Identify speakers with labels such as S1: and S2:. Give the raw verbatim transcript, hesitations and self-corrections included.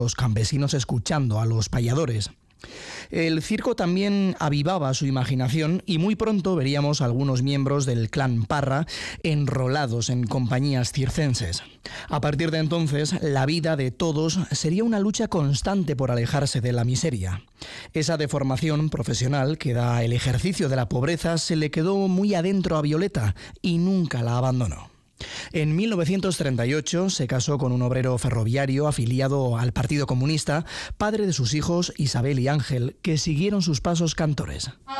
S1: los campesinos escuchando a los payadores. El circo también avivaba su imaginación y muy pronto veríamos a algunos miembros del clan Parra enrolados en compañías circenses. A partir de entonces, la vida de todos sería una lucha constante por alejarse de la miseria. Esa deformación profesional que da el ejercicio de la pobreza se le quedó muy adentro a Violeta y nunca la abandonó. En mil novecientos treinta y ocho se casó con un obrero ferroviario afiliado al Partido Comunista, padre de sus hijos Isabel y Ángel, que siguieron sus pasos cantores.